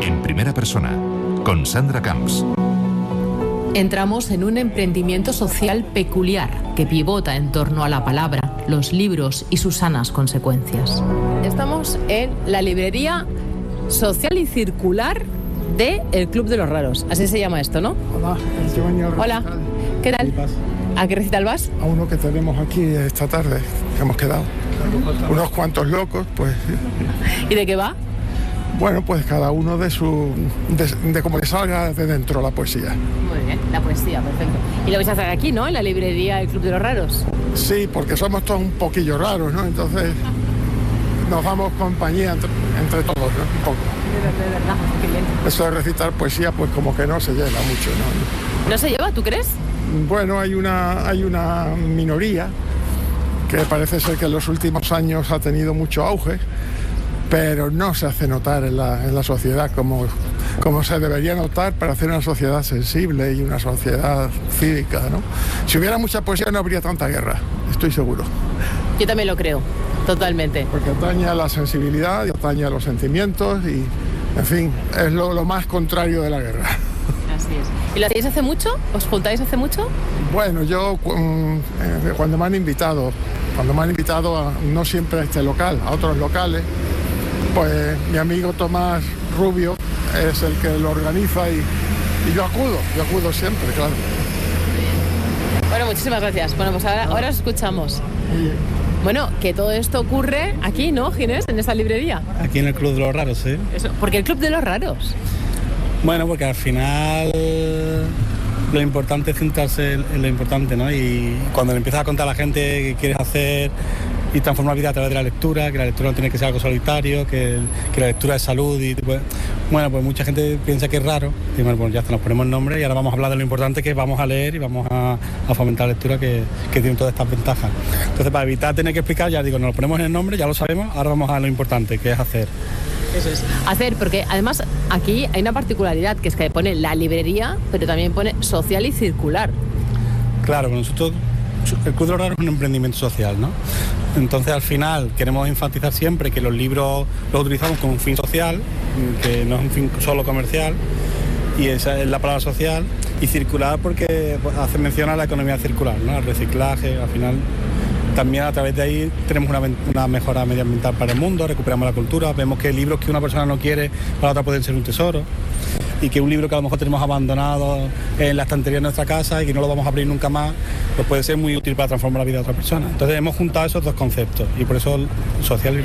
En primera persona, con Sandra Camps. Entramos en un emprendimiento social peculiar que pivota en torno a la palabra, los libros y sus sanas consecuencias. Estamos en la librería social y circular de El Club de los Raros. Así se llama esto, ¿no? Hola, yo venía a recital. Hola, ¿qué tal? ¿A qué recital vas? A uno que tenemos aquí esta tarde, que hemos quedado. Unos cuantos locos, pues. ¿Y de qué va? Bueno, pues cada uno de cómo le salga de dentro la poesía. Muy bien, la poesía, perfecto. Y lo vais a hacer aquí, ¿no? En la librería El Club de los Raros. Sí, porque somos todos un poquillo raros, ¿no? Entonces nos damos compañía entre todos, ¿no? Un poco. De verdad, qué bien. Eso de recitar poesía, pues como que no se lleva mucho, ¿no? ¿No se lleva, tú crees? Bueno, hay una minoría que parece ser que en los últimos años ha tenido mucho auge, pero no se hace notar en la sociedad como se debería notar para hacer una sociedad sensible y una sociedad cívica, ¿no? Si hubiera mucha poesía no habría tanta guerra, estoy seguro. Yo también lo creo, totalmente. Porque atañe a la sensibilidad y atañe a los sentimientos y, en fin, es lo más contrario de la guerra. Así es. ¿Y lo hacéis hace mucho? ¿Os juntáis hace mucho? Bueno, yo cuando me han invitado no siempre a este local, a otros locales, pues mi amigo Tomás Rubio es el que lo organiza y yo acudo siempre, claro. Bueno, muchísimas gracias. Bueno, pues ahora os escuchamos. Bueno, que todo esto ocurre aquí, ¿no, Ginés? En esta librería. Aquí en el Club de los Raros, sí. Eso, ¿por qué el Club de los Raros? Bueno, porque al final lo importante es centrarse en lo importante, ¿no? Y cuando le empiezas a contar a la gente qué quieres hacer y transformar la vida a través de la lectura, que la lectura no tiene que ser algo solitario, que la lectura es salud y pues mucha gente piensa que es raro y bueno, pues ya está, nos ponemos el nombre y ahora vamos a hablar de lo importante que vamos a leer y vamos a fomentar la lectura que tiene todas estas ventajas. Entonces, para evitar tener que explicar, ya digo, nos lo ponemos en el nombre, ya lo sabemos, ahora vamos a lo importante, que es hacer. Eso es. Hacer, porque además aquí hay una particularidad, que es que pone la librería, pero también pone social y circular. Claro, nosotros, el Club de los Raros es un emprendimiento social, ¿no? Entonces, al final, queremos enfatizar siempre que los libros los utilizamos con un fin social, que no es un fin solo comercial, y esa es la palabra social, y circular porque hace mención a la economía circular, ¿no? Al reciclaje, al final. También a través de ahí tenemos una mejora medioambiental para el mundo, recuperamos la cultura, vemos que libros que una persona no quiere, para otra pueden ser un tesoro, y que un libro que a lo mejor tenemos abandonado en la estantería de nuestra casa y que no lo vamos a abrir nunca más, pues puede ser muy útil para transformar la vida de otra persona. Entonces hemos juntado esos dos conceptos, y por eso social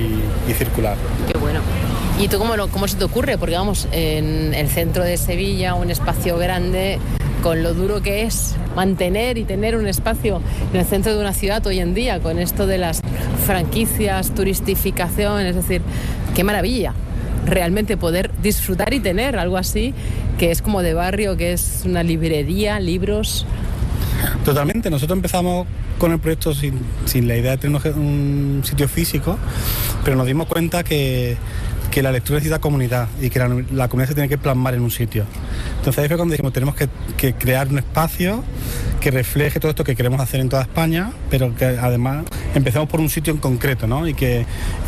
y circular. Qué bueno. ¿Y tú cómo se te ocurre? Porque vamos, en el centro de Sevilla, un espacio grande, con lo duro que es mantener y tener un espacio en el centro de una ciudad hoy en día, con esto de las franquicias, turistificación, es decir, qué maravilla realmente poder disfrutar y tener algo así, que es como de barrio, que es una librería, libros. Totalmente, nosotros empezamos con el proyecto sin la idea de tener un sitio físico, pero nos dimos cuenta que la lectura necesita comunidad y que la comunidad se tiene que plasmar en un sitio. Entonces ahí fue cuando dijimos, tenemos que crear un espacio que refleje todo esto que queremos hacer en toda España, pero que además empecemos por un sitio en concreto, ¿no? Y que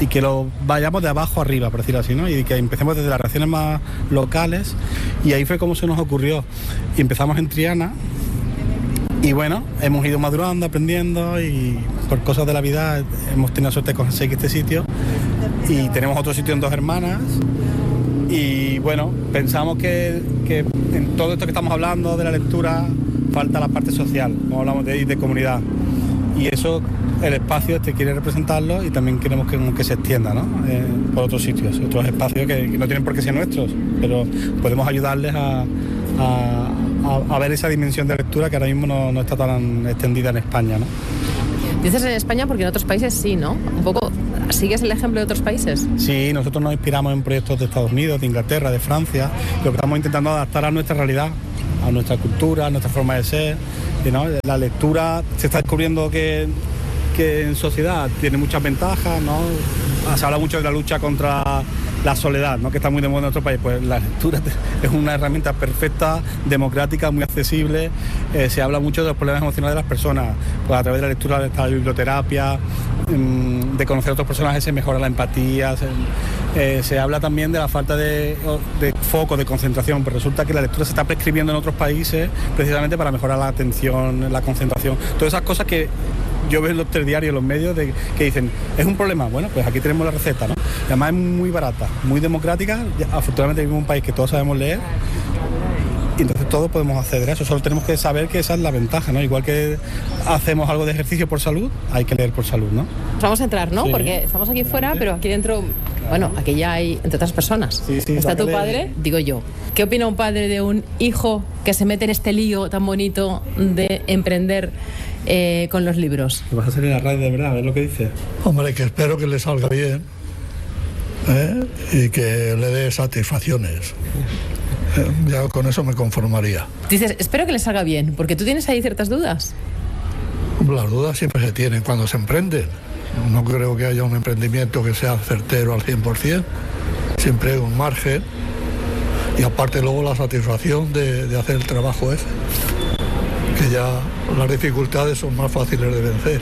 lo vayamos de abajo arriba, por decirlo así, ¿no? Y que empecemos desde las reacciones más locales, y ahí fue como se nos ocurrió. Y empezamos en Triana, y bueno, hemos ido madurando, aprendiendo, y por cosas de la vida hemos tenido suerte de conseguir este sitio, y tenemos otro sitio en Dos Hermanas. Y bueno, pensamos que en todo esto que estamos hablando de la lectura falta la parte social, como hablamos de comunidad, y eso el espacio quiere representarlo, y también queremos que se extienda, ¿no? Por otros sitios, otros espacios que no tienen por qué ser nuestros, pero podemos ayudarles a ver esa dimensión de lectura que ahora mismo no está tan extendida en España, ¿no? Dices en España porque en otros países sí, ¿no? Un poco, ¿sigues el ejemplo de otros países? Sí, nosotros nos inspiramos en proyectos de Estados Unidos, de Inglaterra, de Francia, lo que estamos intentando adaptar a nuestra realidad, a nuestra cultura, a nuestra forma de ser, ¿no? La lectura se está descubriendo que en sociedad tiene muchas ventajas, ¿no? se habla mucho de la lucha contra la soledad, ¿no? Que está muy de moda en nuestro país. Pues la lectura es una herramienta perfecta, democrática, muy accesible. Se habla mucho de los problemas emocionales de las personas, pues a través de la lectura de esta biblioterapia, de conocer a otros personajes se mejora la empatía. Se habla también de la falta de foco, de concentración, pero resulta que la lectura se está prescribiendo en otros países precisamente para mejorar la atención, la concentración, todas esas cosas que yo veo en los telediarios, en los medios, que dicen, ¿es un problema? Bueno, pues aquí tenemos la receta, ¿no? Y además es muy barata, muy democrática. Afortunadamente vivimos en un país que todos sabemos leer y entonces todos podemos acceder a eso. Solo tenemos que saber que esa es la ventaja, ¿no? Igual que hacemos algo de ejercicio por salud, hay que leer por salud, ¿no? Vamos a entrar, ¿no? Sí. Porque estamos aquí fuera, pero aquí dentro, bueno, aquí ya hay, entre otras personas. Sí, Está tu padre, digo yo. ¿Qué opina un padre de un hijo que se mete en este lío tan bonito de emprender con los libros? Vas a salir a la radio de verdad, a ver lo que dice. Hombre, que espero que le salga bien, y que le dé satisfacciones. Ya con eso me conformaría. Dices, espero que le salga bien, porque tú tienes ahí ciertas dudas. Las dudas siempre se tienen cuando se emprenden. No creo que haya un emprendimiento que sea certero al 100%. Siempre hay un margen. Y aparte luego la satisfacción de hacer el trabajo ese. Que ya las dificultades son más fáciles de vencer.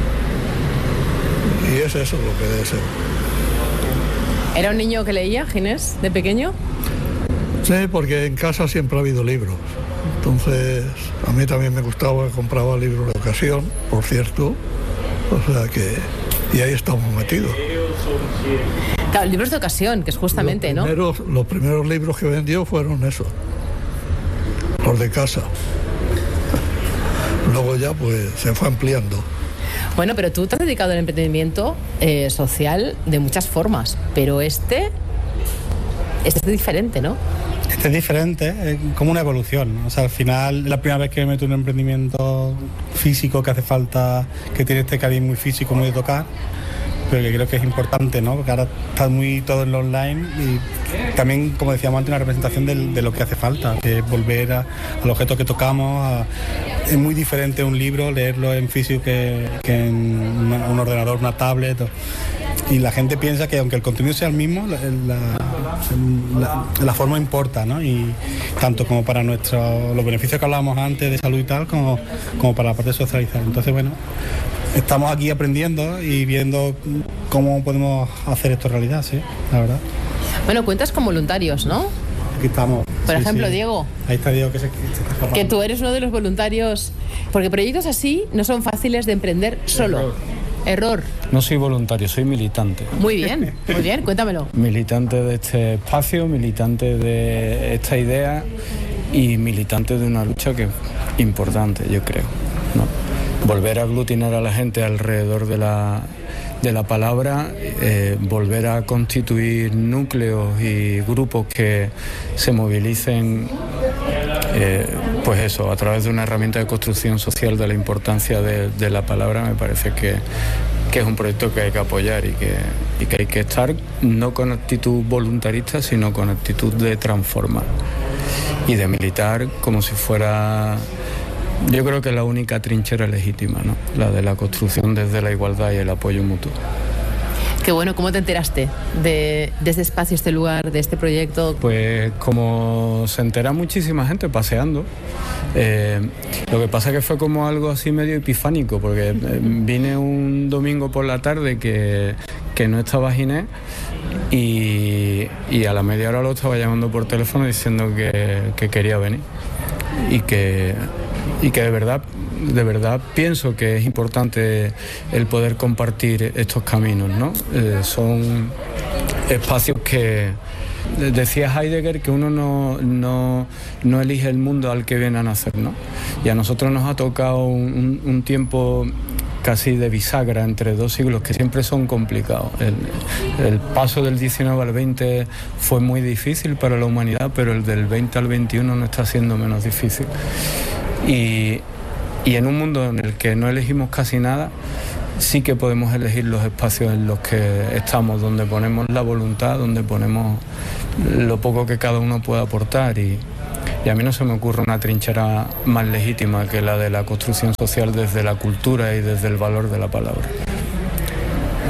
Y es eso lo que debe ser. ¿Era un niño que leía, Ginés, de pequeño? Sí, porque en casa siempre ha habido libros. Entonces, a mí también me gustaba, compraba libros de ocasión, por cierto. O sea que... Y ahí estamos metidos. Claro, libros de ocasión, que es justamente, ¿no? Los primeros libros que vendió fueron eso. Los de casa. Luego ya, pues, se fue ampliando. Bueno, pero tú te has dedicado al emprendimiento social de muchas formas, pero este es diferente, ¿no? Este es diferente, es como una evolución, ¿no? O sea, al final es la primera vez que me meto en un emprendimiento físico que hace falta, que tiene este cariz muy físico, muy de tocar, pero que creo que es importante, ¿no? Porque ahora está muy todo en lo online y también, como decíamos antes, una representación de lo que hace falta, que es volver al objeto que tocamos. Es muy diferente un libro, leerlo en físico que en un ordenador, una tablet. Y la gente piensa que aunque el contenido sea el mismo, la forma importa, ¿no? Y tanto como para los beneficios que hablábamos antes de salud y tal, como para la parte de socializar. Entonces, bueno, estamos aquí aprendiendo y viendo cómo podemos hacer esto realidad, sí, la verdad. Bueno, cuentas con voluntarios, ¿no? Aquí estamos. Por Sí, ejemplo, sí. Diego. Ahí está Diego, que se está escapando. Que tú eres uno de los voluntarios, porque proyectos así no son fáciles de emprender solo. Error. No soy voluntario, soy militante. Muy bien, cuéntamelo. Militante de este espacio, militante de esta idea y militante de una lucha que es importante, yo creo, ¿no? Volver a aglutinar a la gente alrededor de la palabra, volver a constituir núcleos y grupos que se movilicen, pues eso, a través de una herramienta de construcción social de la importancia de la palabra, me parece que es un proyecto que hay que apoyar y que hay que estar no con actitud voluntarista, sino con actitud de transformar y de militar como si fuera... Yo creo que es la única trinchera legítima, ¿no? La de la construcción desde la igualdad y el apoyo mutuo. Qué bueno, ¿cómo te enteraste de este espacio, este lugar, de este proyecto? Pues como se entera muchísima gente paseando. Lo que pasa es que fue como algo así medio epifánico, porque vine un domingo por la tarde que no estaba Ginés y a la media hora lo estaba llamando por teléfono diciendo que quería venir y que de verdad pienso que es importante el poder compartir estos caminos, ¿no? Son espacios que decía Heidegger que uno no elige el mundo al que viene a nacer, ¿no? Y a nosotros nos ha tocado un tiempo casi de bisagra entre dos siglos que siempre son complicados. El paso del 19 al 20 fue muy difícil para la humanidad, pero el del 20 al 21 no está siendo menos difícil. Y en un mundo en el que no elegimos casi nada, sí que podemos elegir los espacios en los que estamos, donde ponemos la voluntad, donde ponemos lo poco que cada uno puede aportar. Y a mí no se me ocurre una trinchera más legítima que la de la construcción social desde la cultura y desde el valor de la palabra.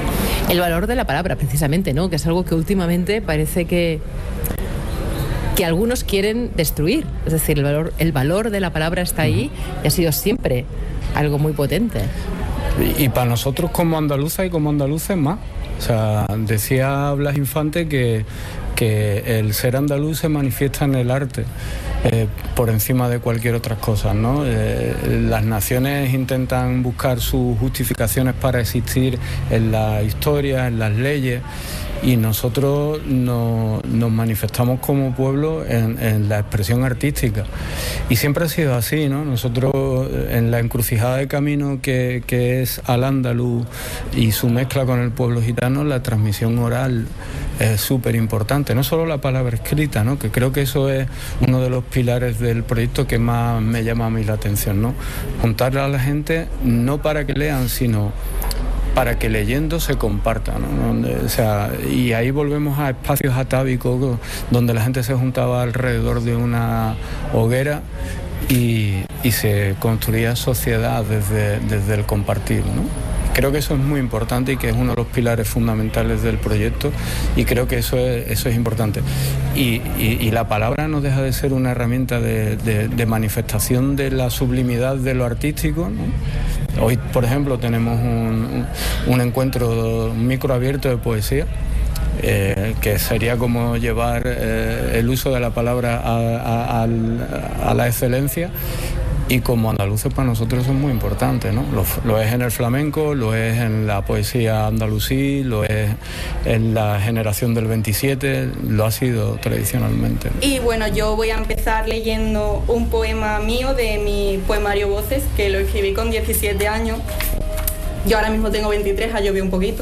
El valor de la palabra, precisamente, ¿no? Que es algo que últimamente parece que algunos quieren destruir. Es decir, el valor de la palabra está ahí y ha sido siempre algo muy potente. Y para nosotros como andaluzas y como andaluces más. O sea, decía Blas Infante que el ser andaluz se manifiesta en el arte por encima de cualquier otra cosa, ¿no? Las naciones intentan buscar sus justificaciones para existir en la historia, en las leyes, y nosotros nos manifestamos como pueblo en la expresión artística. Y siempre ha sido así, ¿no? Nosotros en la encrucijada de camino que es Al-Ándalus y su mezcla con el pueblo gitano, la transmisión oral es súper importante, no solo la palabra escrita, ¿no? Que creo que eso es uno de los pilares del proyecto que más me llama a mí la atención, ¿no? Juntar a la gente no para que lean, sino para que leyendo se comparta, ¿no? O sea, y ahí volvemos a espacios atávicos donde la gente se juntaba alrededor de una hoguera y se construía sociedad desde el compartir, ¿no? Creo que eso es muy importante y que es uno de los pilares fundamentales del proyecto, y creo que eso es importante. Y la palabra no deja de ser una herramienta de manifestación de la sublimidad de lo artístico, ¿no? Hoy, por ejemplo, tenemos un encuentro, un micro abierto de poesía, que sería como llevar el uso de la palabra a la excelencia. Y como andaluces para nosotros eso es muy importante, ¿no? Lo es en el flamenco, lo es en la poesía andalusí, lo es en la generación del 27, lo ha sido tradicionalmente. Y bueno, yo voy a empezar leyendo un poema mío de mi poemario Voces, que lo escribí con 17 años. Yo ahora mismo tengo 23, ha llovido un poquito.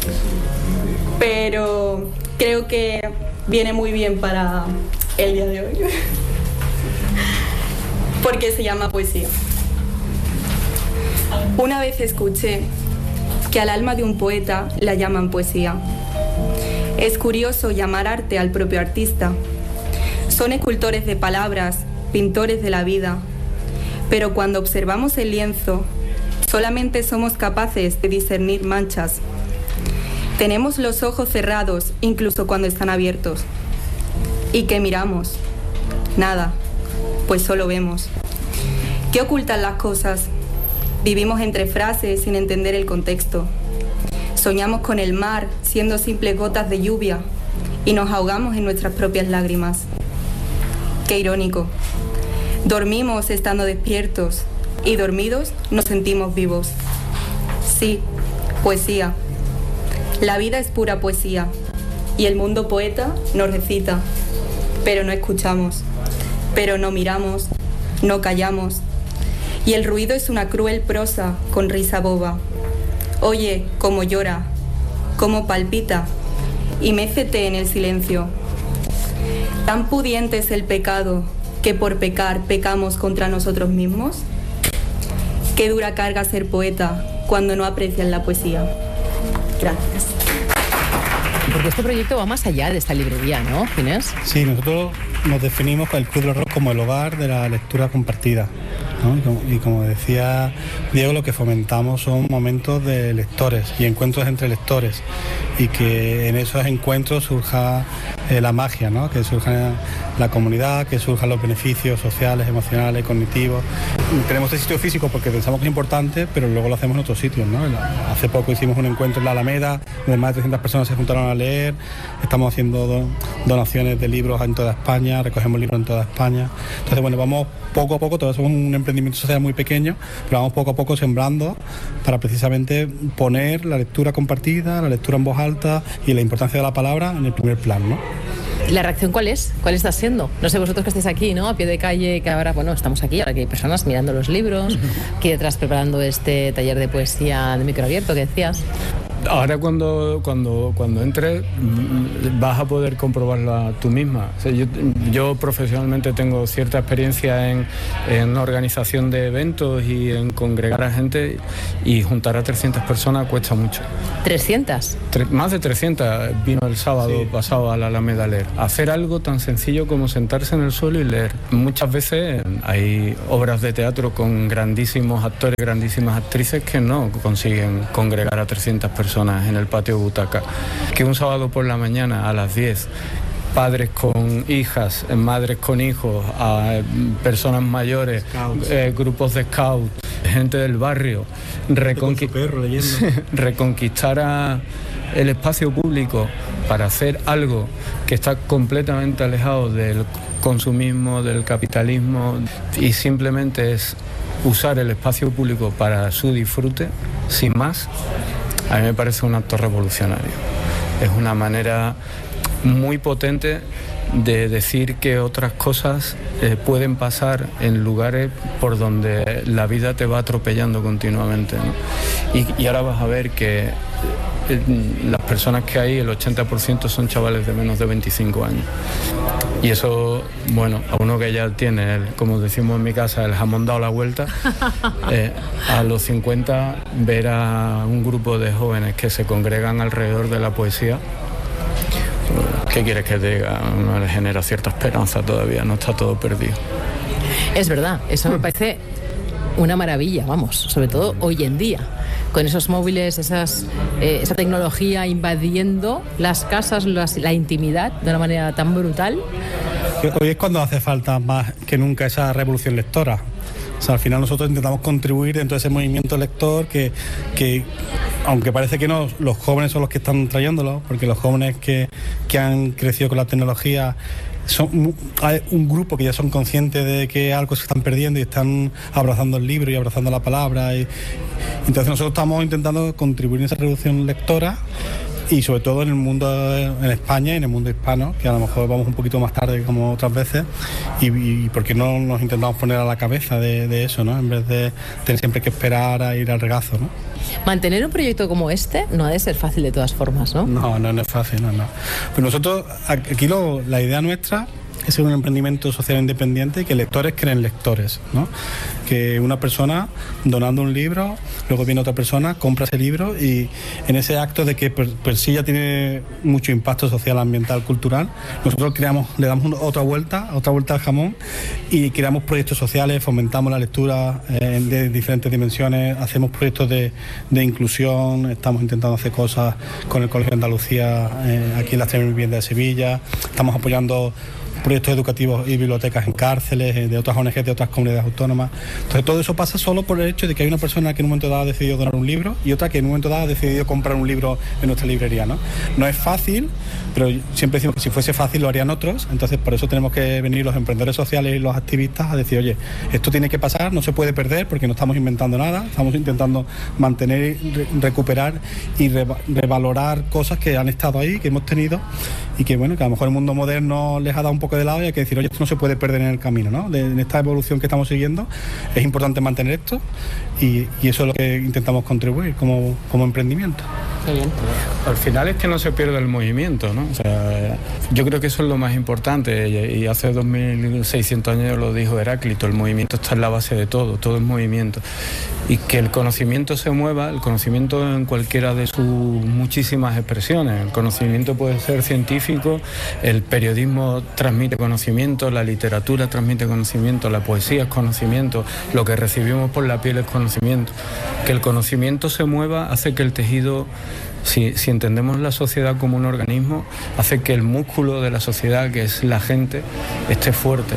Pero creo que viene muy bien para el día de hoy. Porque se llama poesía. Una vez escuché que al alma de un poeta la llaman poesía. Es curioso llamar arte al propio artista. Son escultores de palabras, pintores de la vida. Pero cuando observamos el lienzo, solamente somos capaces de discernir manchas. Tenemos los ojos cerrados, incluso cuando están abiertos. ¿Y qué miramos? Nada. Pues solo vemos. ¿Qué ocultan las cosas? Vivimos entre frases sin entender el contexto. Soñamos con el mar siendo simples gotas de lluvia y nos ahogamos en nuestras propias lágrimas. Qué irónico. Dormimos estando despiertos y dormidos nos sentimos vivos. Sí, poesía. La vida es pura poesía y el mundo poeta nos recita, pero no escuchamos. Pero no miramos, no callamos. Y el ruido es una cruel prosa con risa boba. Oye, cómo llora, cómo palpita, y mécete en el silencio. ¿Tan pudiente es el pecado que por pecar pecamos contra nosotros mismos? Qué dura carga ser poeta cuando no aprecian la poesía. Gracias. Porque este proyecto va más allá de esta librería, ¿no, Ginés? Sí, nosotros nos definimos con el Club del Horror como el hogar de la lectura compartida, ¿no? Y como decía Diego, lo que fomentamos son momentos de lectores y encuentros entre lectores, y que en esos encuentros surja la magia, ¿no? Que surja la comunidad, que surjan los beneficios sociales, emocionales, cognitivos. Tenemos este sitio físico porque pensamos que es importante, pero luego lo hacemos en otros sitios, ¿no? Hace poco hicimos un encuentro en la Alameda, donde más de 300 personas se juntaron a leer. Estamos haciendo donaciones de libros en toda España, recogemos libros en toda España. Entonces, bueno, vamos poco a poco, todo eso es un emprendimiento social muy pequeño, pero vamos poco a poco sembrando para precisamente poner la lectura compartida, la lectura en voz alta y la importancia de la palabra en el primer plano, ¿no? ¿La reacción cuál es? ¿Cuál está siendo? No sé, vosotros que estáis aquí, ¿no? A pie de calle, que ahora, bueno, estamos aquí, ahora que hay personas mirando los libros, aquí detrás preparando este taller de poesía de microabierto que decías. Ahora cuando entres vas a poder comprobarla tú misma. O sea, yo yo profesionalmente tengo cierta experiencia en organización de eventos y en congregar a gente, y juntar a 300 personas cuesta mucho. ¿300? Más de 300 vino el sábado pasado a la Alameda a leer. Hacer algo tan sencillo como sentarse en el suelo y leer. Muchas veces hay obras de teatro con grandísimos actores, grandísimas actrices que no consiguen congregar a 300 personas en el patio butaca. Que un sábado por la mañana a las 10, padres con hijas, madres con hijos, a personas mayores, grupos de scout, gente del barrio, reconquistar el espacio público para hacer algo que está completamente alejado del consumismo, del capitalismo, y simplemente es usar el espacio público para su disfrute, sin más, a mí me parece un acto revolucionario. Es una manera muy potente de decir que otras cosas pueden pasar en lugares por donde la vida te va atropellando continuamente, ¿no? Y ahora vas a ver que las personas que hay, el 80% son chavales de menos de 25 años. Y eso, bueno, a uno que ya tiene, como decimos en mi casa, el jamón dado la vuelta, a los 50 ver a un grupo de jóvenes que se congregan alrededor de la poesía, ¿qué quieres que te diga? No le genera cierta esperanza todavía, no está todo perdido. Es verdad, eso me parece una maravilla, vamos, sobre todo hoy en día, con esos móviles, esa tecnología invadiendo las casas, la intimidad de una manera tan brutal. Hoy es cuando hace falta más que nunca esa revolución lectora. O sea, al final nosotros intentamos contribuir dentro de ese movimiento lector que aunque parece que no, los jóvenes son los que están trayéndolo, porque los jóvenes que han crecido con la tecnología hay un grupo que ya son conscientes de que algo se están perdiendo y están abrazando el libro y abrazando la palabra. Entonces nosotros estamos intentando contribuir en esa revolución lectora, y sobre todo en el mundo, en España y en el mundo hispano, que a lo mejor vamos un poquito más tarde como otras veces, y porque no nos intentamos poner a la cabeza de eso, ¿no? En vez de tener siempre que esperar a ir al regazo, ¿no? Mantener un proyecto como este no ha de ser fácil de todas formas, ¿no? No es fácil, no. Pues nosotros, aquí la idea nuestra es ser un emprendimiento social independiente y que lectores creen lectores, ¿no? Que una persona donando un libro, luego viene otra persona, compra ese libro, y en ese acto de que per sí ya tiene mucho impacto social, ambiental, cultural, nosotros le damos otra vuelta al jamón, y creamos proyectos sociales, fomentamos la lectura de diferentes dimensiones, hacemos proyectos de inclusión, estamos intentando hacer cosas con el Colegio de Andalucía aquí en las 3.000 viviendas de Sevilla, estamos apoyando proyectos educativos y bibliotecas en cárceles, de otras ONG, de otras comunidades autónomas. Entonces todo eso pasa solo por el hecho de que hay una persona que en un momento dado ha decidido donar un libro y otra que en un momento dado ha decidido comprar un libro en nuestra librería, ¿no? No es fácil, pero siempre decimos que si fuese fácil lo harían otros. Entonces por eso tenemos que venir los emprendedores sociales y los activistas a decir, oye, esto tiene que pasar, no se puede perder, porque no estamos inventando nada, estamos intentando mantener, recuperar y revalorar cosas que han estado ahí, que hemos tenido, y que bueno, que a lo mejor el mundo moderno les ha dado un poco de lado, y hay que decir, oye, esto no se puede perder en el camino, ¿no? En esta evolución que estamos siguiendo es importante mantener esto, y eso es lo que intentamos contribuir como emprendimiento. Qué bien. Al final es que no se pierda el movimiento, ¿no? O sea, yo creo que eso es lo más importante, y hace 2600 años lo dijo Heráclito, el movimiento está en la base de todo es movimiento, y que el conocimiento se mueva, el conocimiento en cualquiera de sus muchísimas expresiones. El conocimiento puede ser científico, el periodismo transmite conocimiento, la literatura transmite conocimiento, la poesía es conocimiento, lo que recibimos por la piel es conocimiento. Que el conocimiento se mueva hace que el tejido, si entendemos la sociedad como un organismo, hace que el músculo de la sociedad, que es la gente, esté fuerte.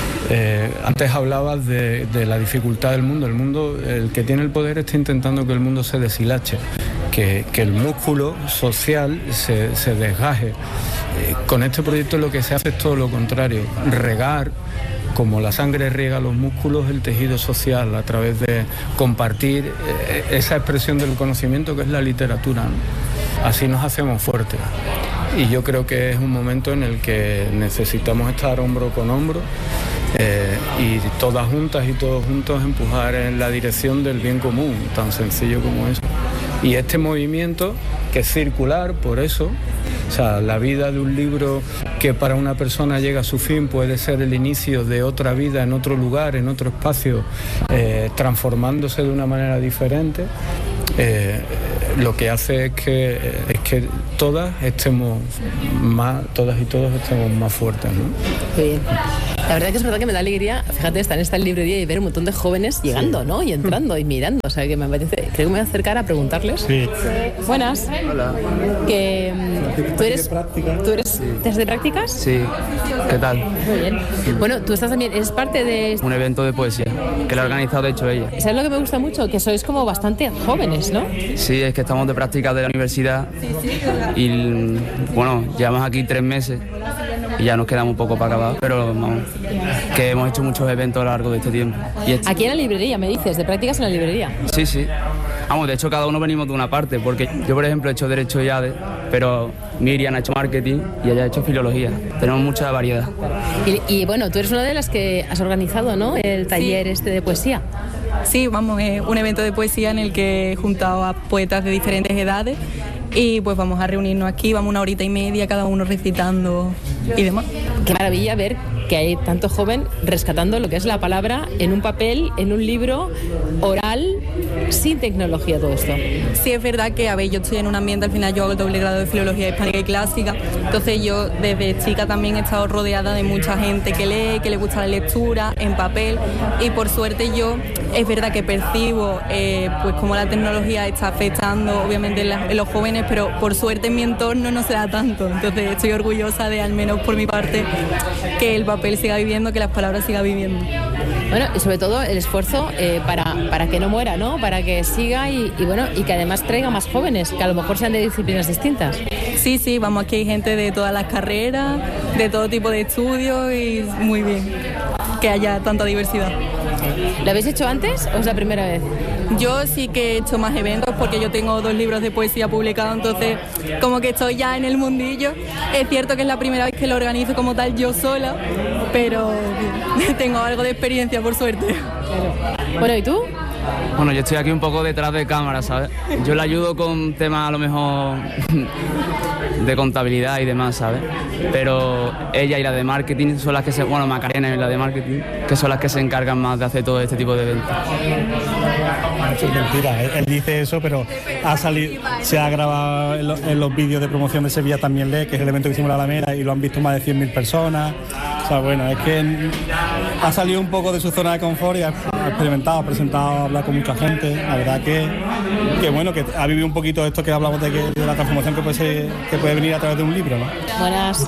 Antes hablabas de la dificultad del mundo. El mundo, el que tiene el poder, está intentando que el mundo se deshilache, que el músculo social se desgaje. Con este proyecto lo que se hace es todo lo contrario, regar, como la sangre riega los músculos, el tejido social, a través de compartir esa expresión del conocimiento que es la literatura, ¿no? Así nos hacemos fuertes. Y yo creo que es un momento en el que necesitamos estar hombro con hombro, y todas juntas y todos juntos empujar en la dirección del bien común, tan sencillo como eso. Y este movimiento, que es circular, por eso, o sea, la vida de un libro que para una persona llega a su fin, puede ser el inicio de otra vida en otro lugar, en otro espacio, transformándose de una manera diferente, lo que hace es que todas y todos estemos más fuertes, ¿no? Qué bien. La verdad que es verdad que me da alegría, fíjate, estar en esta librería y ver un montón de jóvenes llegando, ¿no? Y entrando y mirando, o sea, que me apetece, creo que me voy a acercar a preguntarles. Sí. Buenas. Hola. Que ¿tú eres de prácticas? Sí. ¿Qué tal? Muy bien. Bueno, tú estás también, eres parte de... Un evento de poesía, que lo ha organizado de hecho ella. ¿Sabes lo que me gusta mucho? Que sois como bastante jóvenes, ¿no? Sí, es que estamos de prácticas de la universidad y bueno, llevamos aquí 3 meses y ya nos quedamos un poco para acabar, pero vamos, que hemos hecho muchos eventos a lo largo de este tiempo. Aquí en la librería, me dices, de prácticas en la librería. Sí, sí. Vamos, de hecho cada uno venimos de una parte, porque yo por ejemplo he hecho Derecho y ADE, pero Miriam ha hecho Marketing y ella ha hecho Filología. Tenemos mucha variedad. Y bueno, tú eres una de las que has organizado, ¿no?, el taller de poesía. Sí, vamos, es un evento de poesía en el que he juntado a poetas de diferentes edades y pues vamos a reunirnos aquí, vamos 1 horita y media cada uno recitando y demás. Qué maravilla ver que hay tanto joven rescatando lo que es la palabra en un papel, en un libro oral, sin tecnología, todo esto. Sí, es verdad que, a ver, yo estoy en un ambiente, al final yo hago el doble grado de Filología Hispánica y Clásica, entonces yo desde chica también he estado rodeada de mucha gente que lee, que le gusta la lectura en papel y por suerte yo, es verdad que percibo pues cómo la tecnología está afectando obviamente en los jóvenes, pero por suerte en mi entorno no se da tanto, entonces estoy orgullosa de, al menos por mi parte, que el papel siga viviendo, que las palabras sigan viviendo. Bueno, y sobre todo el esfuerzo para que no muera, ¿no? Para que siga y bueno, y que además traiga más jóvenes, que a lo mejor sean de disciplinas distintas. Sí, sí, vamos, aquí hay gente de todas las carreras, de todo tipo de estudios y muy bien que haya tanta diversidad. ¿Lo habéis hecho antes o es la primera vez? Yo sí que he hecho más eventos porque yo tengo 2 libros de poesía publicados, entonces como que estoy ya en el mundillo. Es cierto que es la primera vez que lo organizo como tal yo sola, pero tengo algo de experiencia por suerte. Bueno, ¿y tú? Bueno, yo estoy aquí un poco detrás de cámara, ¿sabes? Yo le ayudo con temas a lo mejor de contabilidad y demás, ¿sabes? Pero ella y la de marketing son las que bueno, Macarena y la de marketing, que son las que se encargan más de hacer todo este tipo de eventos. Eso es mentira, él dice eso, pero se ha grabado en los vídeos de promoción de Sevilla También Lee, que es el evento que hicimos en la Alameda, y lo han visto más de 100.000 personas. O sea, bueno, es que ha salido un poco de su zona de confort y ha experimentado, ha presentado, ha hablado con mucha gente. La verdad que bueno, que ha vivido un poquito esto que hablamos de la transformación que puede venir a través de un libro, ¿no? Buenas.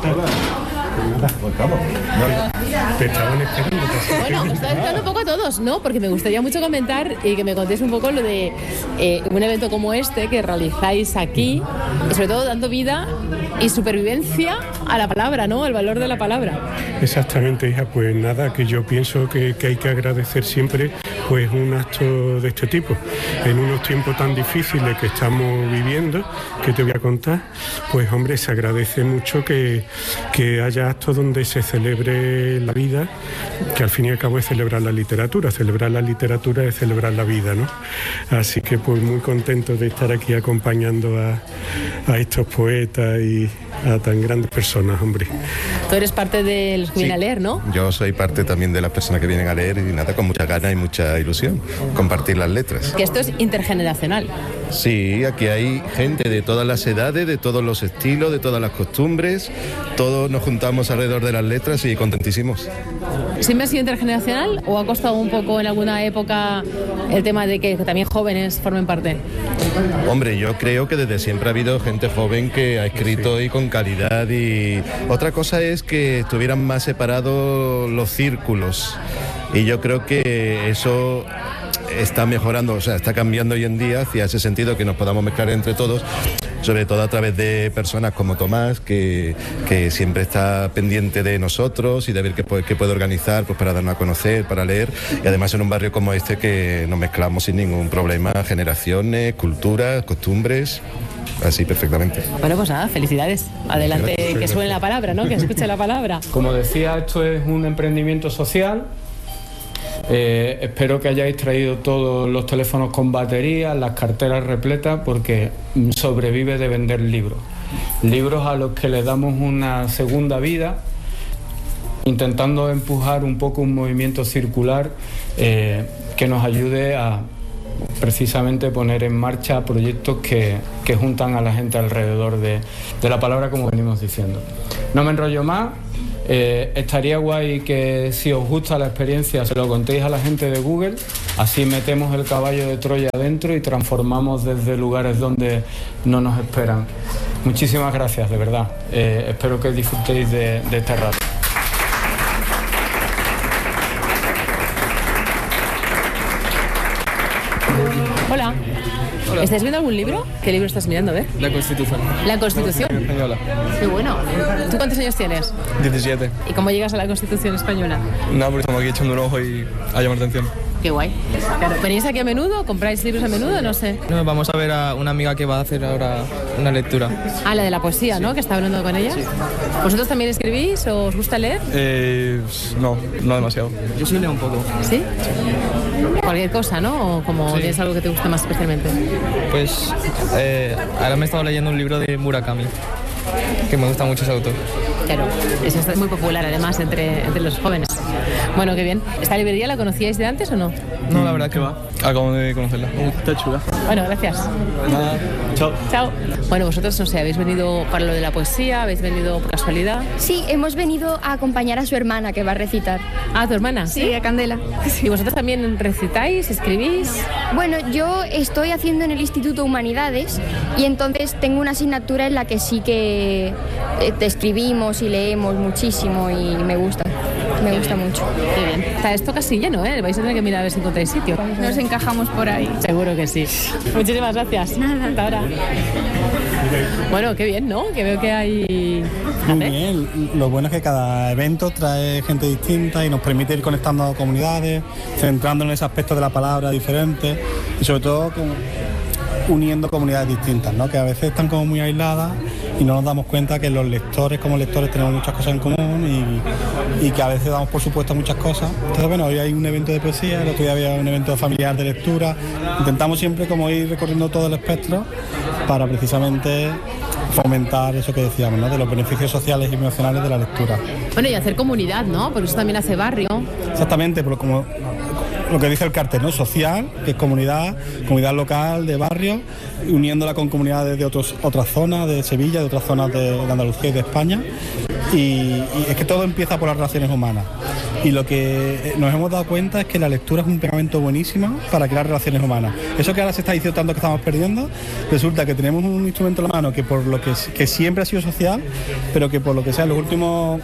Te estaban esperando. Bueno, os estaba esperando un poco a todos, ¿no? Porque me gustaría mucho comentar y que me contéis un poco lo de un evento como este que realizáis aquí, y sobre todo dando vida y supervivencia a la palabra, ¿no? El valor de la palabra. Exactamente, hija. Pues nada, que yo pienso que hay que agradecer siempre pues un acto de este tipo. En unos tiempos tan difíciles que estamos viviendo, que te voy a contar, pues hombre, se agradece mucho que haya actos donde se celebre la vida, que al fin y al cabo es celebrar la literatura. Celebrar la literatura es celebrar la vida, ¿no? Así que pues muy contento de estar aquí acompañando a estos poetas y a tan grandes personas, hombre. Tú eres parte de los que vienen a leer, ¿no? Yo soy parte también de las personas que vienen a leer y nada, con mucha ganas y mucha ilusión, compartir las letras. Que esto es intergeneracional. Sí, aquí hay gente de todas las edades, de todos los estilos, de todas las costumbres, todos nos juntamos alrededor de las letras y contentísimos. ¿Siempre ha sido intergeneracional o ha costado un poco en alguna época el tema de que también jóvenes formen parte? Hombre, yo creo que desde siempre ha habido gente joven que ha escrito y con calidad, y otra cosa es que estuvieran más separados los círculos, y yo creo que eso está mejorando, o sea, está cambiando hoy en día hacia ese sentido, que nos podamos mezclar entre todos, sobre todo a través de personas como Tomás, que siempre está pendiente de nosotros y de ver qué puede organizar pues para darnos a conocer, para leer, y además en un barrio como este que nos mezclamos sin ningún problema, generaciones, culturas, costumbres, así perfectamente. Bueno, pues nada, felicidades. Adelante, que suene la palabra, ¿no? Que escuche la palabra. Como decía, esto es un emprendimiento social. Espero que hayáis traído todos los teléfonos con batería, las carteras repletas, porque sobrevive de vender libros. libros a los que le damos una segunda vida, intentando empujar un poco un movimiento circular que nos ayude a precisamente poner en marcha proyectos que juntan a la gente alrededor de la palabra, como venimos diciendo. No me enrollo más. Estaría guay que, si os gusta la experiencia, se lo contéis a la gente de Google, así metemos el caballo de Troya adentro y transformamos desde lugares donde no nos esperan. Muchísimas gracias, de verdad. Espero que disfrutéis de este rato. Hola. ¿Estáis viendo algún libro? ¿Qué libro estás mirando? A ver. La Constitución. ¿La Constitución? Española. Qué bueno. ¿Tú cuántos años tienes? 17. ¿Y cómo llegas a la Constitución española? No, porque estamos aquí echando un ojo y a llamar atención. Qué guay. Claro. ¿Venís aquí a menudo? ¿Compráis libros a menudo? No sé. No, vamos a ver a una amiga que va a hacer ahora una lectura. Ah, la de la poesía, ¿no? Que está hablando con ella. Sí. ¿Vosotros también escribís o os gusta leer? No demasiado. Yo sí leo un poco. ¿Sí? Cualquier cosa, ¿no? ¿O como tienes algo que te gusta más especialmente? Pues ahora me he estado leyendo un libro de Murakami, que me gusta mucho ese autor. Claro, eso es muy popular además entre los jóvenes. Bueno, qué bien. ¿Esta librería la conocíais de antes o no? No, la verdad que va. Acabo de conocerla. Está chula. Bueno, gracias. Nada. Chao. Chao. Bueno, vosotros, no sé, ¿habéis venido para lo de la poesía? ¿Habéis venido por casualidad? Sí, hemos venido a acompañar a su hermana que va a recitar. Ah, ¿tu hermana? Sí, a Candela. ¿Y vosotros también recitáis, escribís? Bueno, yo estoy haciendo en el Instituto Humanidades y entonces tengo una asignatura en la que sí que escribimos y leemos muchísimo y me gusta. Me gusta mucho. Qué bien. Está esto casi lleno, ¿eh? Vais a tener que mirar a ver si encontráis sitio. Nos encajamos por ahí. Seguro que sí. Muchísimas gracias. Nada. Hasta ahora. Bueno, qué bien, ¿no? Que veo que hay... Muy bien. Lo bueno es que cada evento trae gente distinta y nos permite ir conectando a comunidades, centrándonos en ese aspecto de la palabra diferente y sobre todo uniendo comunidades distintas, ¿no? Que a veces están como muy aisladas y no nos damos cuenta que los lectores como lectores tenemos muchas cosas en común y que a veces damos por supuesto muchas cosas. Entonces, bueno, hoy hay un evento de poesía, el otro día había un evento familiar de lectura. Intentamos siempre como ir recorriendo todo el espectro para precisamente fomentar eso que decíamos, ¿no? De los beneficios sociales y emocionales de la lectura. Bueno, y hacer comunidad, ¿no? Porque eso también hace barrio. Exactamente, pero como lo que dice el cartel, ¿no? Social, que es comunidad local, de barrio, uniéndola con comunidades de otras zonas de Sevilla, de otras zonas de Andalucía y de España. Y es que todo empieza por las relaciones humanas. Y lo que nos hemos dado cuenta es que la lectura es un pegamento buenísimo para crear relaciones humanas. Eso que ahora se está diciendo tanto que estamos perdiendo, resulta que tenemos un instrumento en la mano que por lo que siempre ha sido social, pero que por lo que sea en los últimos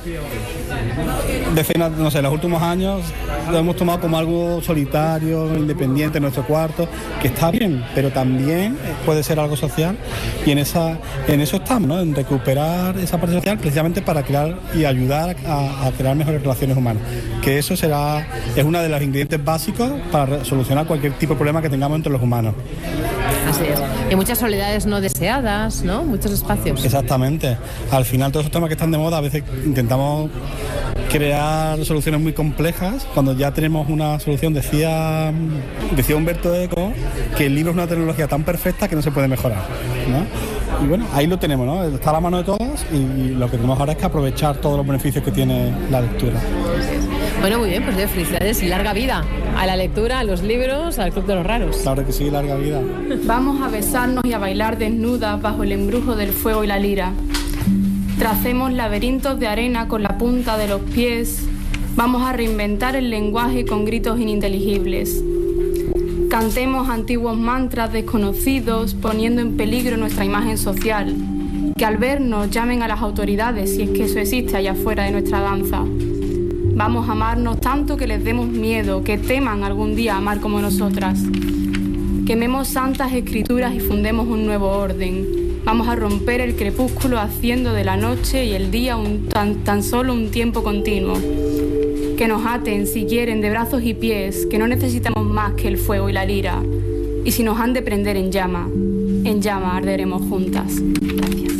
decenas, no sé, los últimos años lo hemos tomado como algo solitario, independiente en nuestro cuarto, que está bien, pero también puede ser algo social y en eso estamos, ¿no? En recuperar esa parte social precisamente para crear y ayudar a crear mejores relaciones humanas, que eso es uno de los ingredientes básicos para solucionar cualquier tipo de problema que tengamos entre los humanos. Así es. Y muchas soledades no deseadas, ¿no? Muchos espacios. Exactamente. Al final todos esos temas que están de moda a veces intentamos crear soluciones muy complejas cuando ya tenemos una solución. Decía Humberto Eco que el libro es una tecnología tan perfecta que no se puede mejorar, ¿no? Y bueno, ahí lo tenemos, ¿no? Está a la mano de todos y lo que tenemos ahora es que aprovechar todos los beneficios que tiene la lectura. Bueno, muy bien, pues felicidades y larga vida a la lectura, a los libros, al Club de los Raros. Claro que sí, larga vida. Vamos a besarnos y a bailar desnudas bajo el embrujo del fuego y la lira. Tracemos laberintos de arena con la punta de los pies. Vamos a reinventar el lenguaje con gritos ininteligibles. Cantemos antiguos mantras desconocidos, poniendo en peligro nuestra imagen social. Que al vernos llamen a las autoridades, si es que eso existe allá afuera de nuestra danza. Vamos a amarnos tanto que les demos miedo, que teman algún día amar como nosotras. Quememos santas escrituras y fundemos un nuevo orden. Vamos a romper el crepúsculo haciendo de la noche y el día tan solo un tiempo continuo. Que nos aten, si quieren, de brazos y pies, que no necesitamos más que el fuego y la lira. Y si nos han de prender en llama arderemos juntas. Gracias.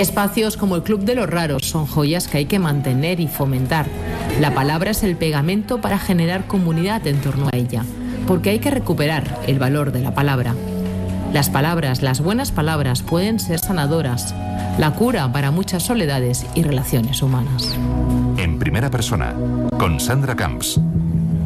Espacios como el Club de los Raros son joyas que hay que mantener y fomentar. La palabra es el pegamento para generar comunidad en torno a ella, porque hay que recuperar el valor de la palabra. Las palabras, las buenas palabras, pueden ser sanadoras, la cura para muchas soledades y relaciones humanas. En primera persona, con Sandra Camps.